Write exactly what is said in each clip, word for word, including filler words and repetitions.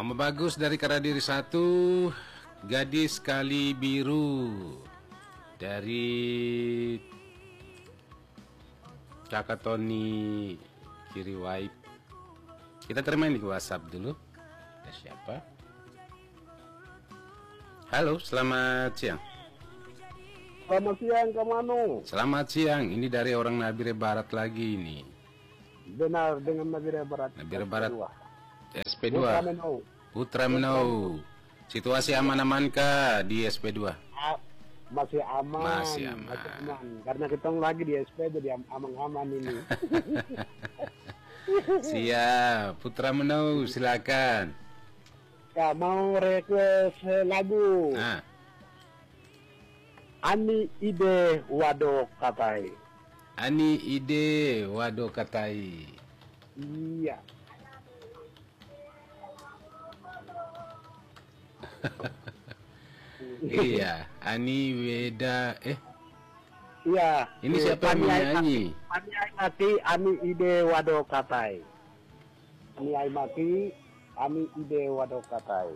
Mama Bagus dari Karadiri satu, Gadis Kali Biru dari Kakak Tony Kiri Wipe. Kita terima di WhatsApp dulu. Ada siapa? Halo, selamat siang. Selamat siang, Kak Manu. Selamat siang. Ini dari orang Nabire Barat lagi ini. Benar, dengan Nabire Barat. Nabire Barat. S P Putra dua. Menau. Putra Menau. Situasi aman-aman kah di S P dua? A masih aman. Masih aman. Masih aman. Karena kita lagi di S P jadi aman-aman ini. Siap, Putra Menau, silakan. Kak mau request lagu. Nah, Ani Ide Wado Katai. Ani Ide Wado Katai. Iya. Iya, Ani Weda eh Iya. ini siapa yang menyanyi? Ani Aimati Ani Ide Wado Katai. Ani Aimati Ani Ide Wado Katai.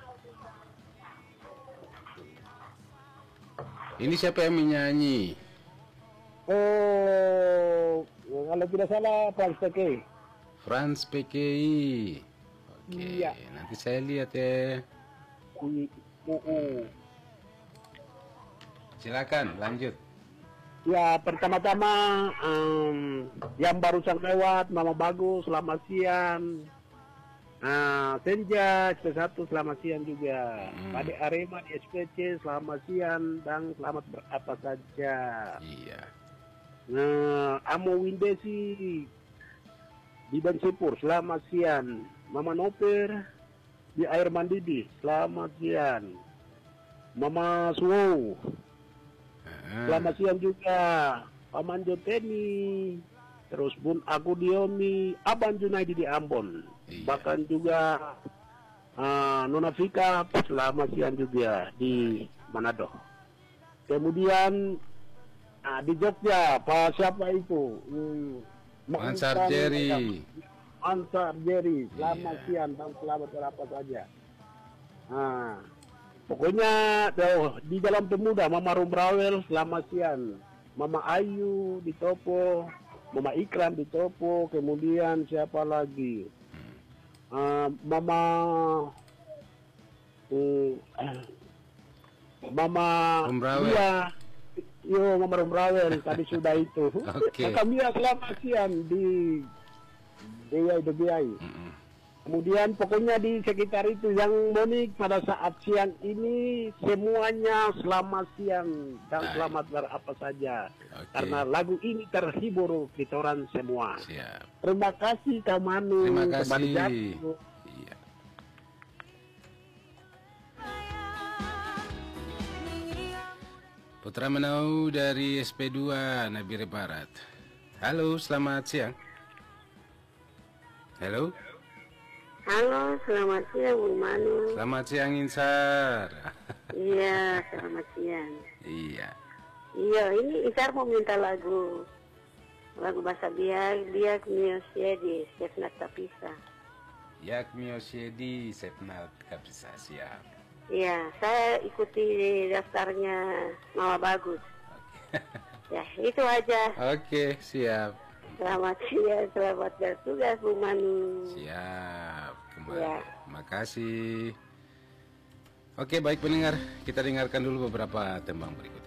Ini siapa yang menyanyi? Oh, kalau tidak salah Franz P K. Franz P K I. Oke, Iya. nanti saya lihat ya. I, U, U. Silakan, lanjut. Ya, pertama-tama um, yang barusan lewat, Mama Bagus, selamat siang. Nah, Senja, S P satu, selamat siang juga. Hmm. Adik Arema di S P C, selamat siang dan selamat berapa saja. Iya. Nah, Amo Windesi di Bensipur, selamat siang. Mama Noper di Air Mandidi, selamat siang. Mama Suwo, Ah, selamat siang juga. Paman Joteni, terus Bun Agudiomi, Abang Junaidi di Ambon. Iya. Bahkan juga uh, Nona Vika, selamat siang juga di Manado. Kemudian uh, di Jogja, Pak siapa itu? Hmm, Mansar Jerry. Ansar Jerry, selamat Iya. siang dan selamat berapa saja. Nah, pokoknya oh, di Jalan Pemuda, Mama Rumrawel, selamat siang. Mama Ayu di Topo, Mama Ikram di Topo, kemudian siapa lagi? Uh, Mama uh, Mama Rumrawel. Mia, yo Mama Rumrawel tadi sudah itu. Oke. Maka Mia selamat siang di D I D B I. Mm-mm. Kemudian pokoknya di sekitar itu yang Monik pada saat siang ini semuanya selamat siang dan Baik. selamat berapa saja. Oke. Karena lagu ini terhibur kita semua. Siap. Terima kasih Kak Manu. Terima Kembali kasih. jatuh. Iya. Putra Menau dari S P dua Nabire Barat. Halo, selamat siang. Halo. Halo, selamat siang Bu Manu. Selamat siang Insar. Iya, selamat siang. Iya. Iya, ini Insar mau minta lagu lagu bahasa Biak, Biak Miosie di Stefnat Tapisa. Yak Miosiedi Setnat Kapisa, siap. Iya, saya ikuti daftarnya Mama Bagus. Oke. Ya, itu aja. Oke, siap. Selamat siang, selamat bertugas Bu Manu. Siap. Kembali. Ya. Terima kasih. Oke, baik pendengar, kita dengarkan dulu beberapa tembang berikut.